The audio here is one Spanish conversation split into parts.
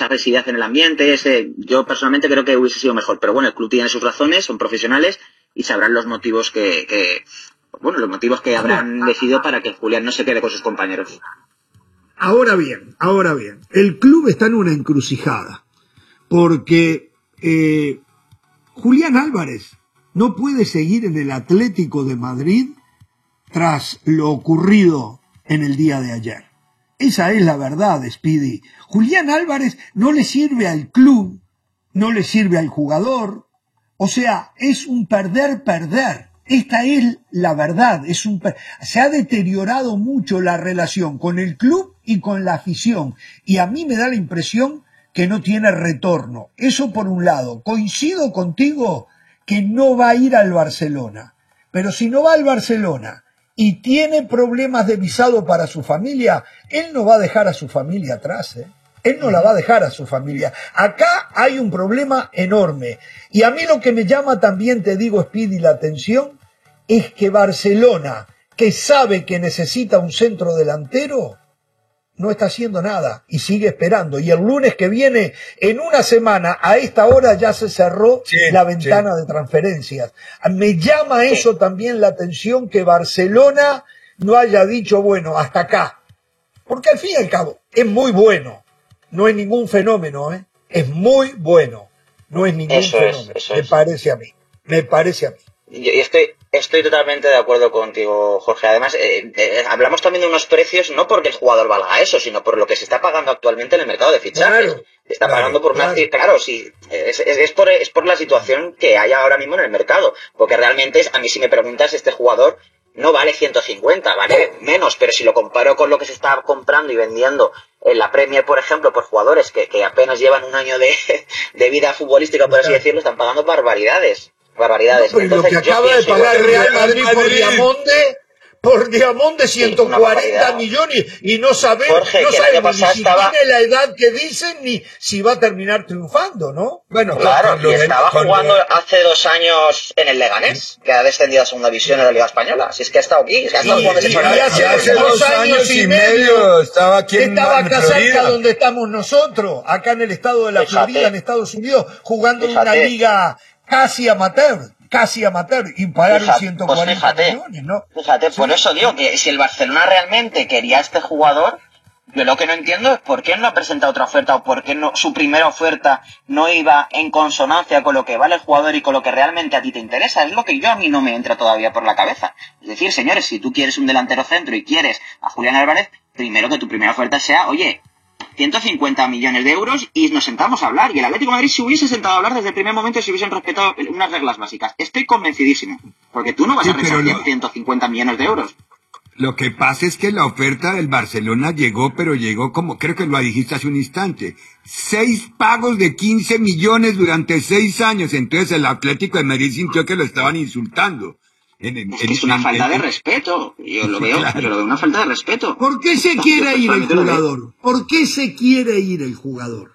esa agresividad en el ambiente, yo personalmente creo que hubiese sido mejor. Pero bueno, el club tiene sus razones, son profesionales y sabrán los motivos los motivos que habrán decidido para que Julián no se quede con sus compañeros. Ahora bien, el club está en una encrucijada, porque Julián Álvarez no puede seguir en el Atlético de Madrid tras lo ocurrido en el día de ayer. Esa es la verdad, Speedy. Julián Álvarez no le sirve al club, no le sirve al jugador, o sea, es un perder-perder. Esta es la verdad, se ha deteriorado mucho la relación con el club y con la afición, y a mí me da la impresión que no tiene retorno. Eso por un lado. Coincido contigo que no va a ir al Barcelona, pero si no va al Barcelona y tiene problemas de visado para su familia, él no va a dejar a su familia atrás, Él no la va a dejar a su familia. Acá hay un problema enorme. Y a mí lo que me llama también, te digo, Speedy, la atención, es que Barcelona, que sabe que necesita un centro delantero, no está haciendo nada y sigue esperando. Y el lunes que viene, en una semana, a esta hora ya se cerró la ventana de transferencias. Me llama eso también la atención, que Barcelona no haya dicho, bueno, hasta acá. Porque al fin y al cabo, es muy bueno. No es ningún fenómeno, es muy bueno. No es ningún fenómeno. Me parece a mí. Yo estoy totalmente de acuerdo contigo, Jorge. Además, hablamos también de unos precios, no porque el jugador valga eso, sino por lo que se está pagando actualmente en el mercado de fichajes. Claro, se está pagando por una... Claro, sí, es por la situación que hay ahora mismo en el mercado. Porque realmente, a mí si me preguntas, este jugador no vale 150, vale menos, pero si lo comparo con lo que se está comprando y vendiendo en la Premier, por ejemplo, por jugadores que apenas llevan un año de vida futbolística, por así decirlo, están pagando barbaridades. No, pero Entonces, lo que acaba de pagar el Real Madrid por Diamonde 140 millones, y no sabemos, Jorge, no sabemos ni si estaba... tiene la edad que dicen ni si va a terminar triunfando, ¿no? Bueno, claro, y estaba jugando hace 2 años en el Leganés, que ha descendido a segunda división en la Liga Española. Si es que ha estado aquí, ha estado jugando hace 2 años y medio estaba aquí acá cerca donde estamos nosotros, acá en el estado de la Florida, en Estados Unidos, jugando en una liga casi amateur, y pagaron 140 millones, ¿no? Fíjate, por eso digo que si el Barcelona realmente quería a este jugador, yo lo que no entiendo es por qué no ha presentado otra oferta, o por qué no, su primera oferta no iba en consonancia con lo que vale el jugador y con lo que realmente a ti te interesa. Es lo que a mí no me entra todavía por la cabeza. Es decir, señores, si tú quieres un delantero centro y quieres a Julián Álvarez, primero que tu primera oferta sea, oye, 150 millones de euros y nos sentamos a hablar. Y el Atlético de Madrid se hubiese sentado a hablar desde el primer momento si hubiesen respetado unas reglas básicas. Estoy convencidísimo. Porque tú no vas a rechazar 150 millones de euros. Lo que pasa es que la oferta del Barcelona llegó, pero llegó como, creo que lo dijiste hace un instante, 6 pagos de 15 millones durante 6 años. Entonces el Atlético de Madrid sintió que lo estaban insultando. Es una falta de respeto. Yo lo veo, claro. Yo lo veo una falta de respeto. ¿Por qué se quiere ir el jugador? ¿Por qué se quiere ir el jugador?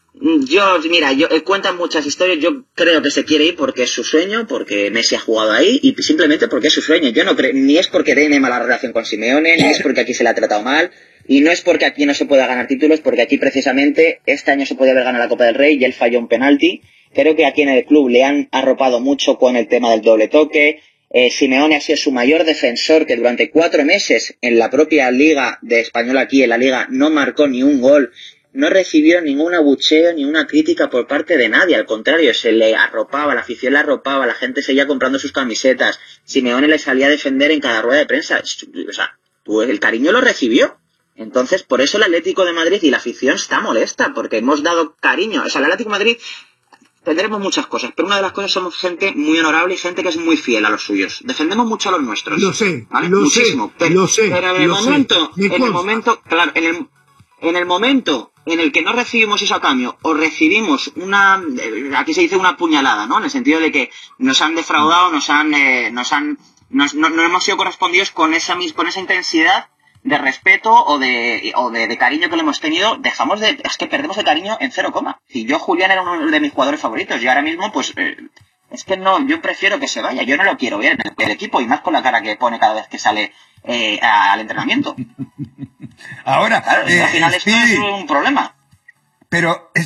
Cuentan muchas historias. Yo creo que se quiere ir porque es su sueño, porque Messi ha jugado ahí y simplemente porque es su sueño. Yo no creo, ni es porque tiene mala relación con Simeone, ni es porque aquí se le ha tratado mal, y no es porque aquí no se pueda ganar títulos, porque aquí precisamente este año se podía haber ganado la Copa del Rey y él falló un penalti. Creo que aquí en el club le han arropado mucho con el tema del doble toque. Simeone ha sido su mayor defensor, que durante 4 meses en la propia Liga de Española, aquí en la Liga, no marcó ni un gol, no recibió ningún abucheo ni una crítica por parte de nadie. Al contrario, se le arropaba, la afición le arropaba, la gente seguía comprando sus camisetas, Simeone le salía a defender en cada rueda de prensa. O sea, el cariño lo recibió. Entonces, por eso el Atlético de Madrid y la afición está molesta, porque hemos dado cariño. O sea, el Atlético de Madrid tendremos muchas cosas, pero una de las cosas, somos gente muy honorable y gente que es muy fiel a los suyos. Defendemos mucho a los nuestros. Lo sé, ¿vale? lo Muchísimo. sé, lo sé. Pero en el momento en el que no recibimos eso a cambio, o recibimos aquí se dice una puñalada, ¿no? En el sentido de que nos han defraudado, no hemos sido correspondidos con esa intensidad de respeto o de cariño que le hemos tenido, es que perdemos el cariño en 0, Si yo, Julián, era uno de mis jugadores favoritos, y ahora mismo, pues, es que no, yo prefiero que se vaya, yo no lo quiero ver en el equipo, y más con la cara que pone cada vez que sale al entrenamiento. Ahora, claro, al final esto es un problema. Pero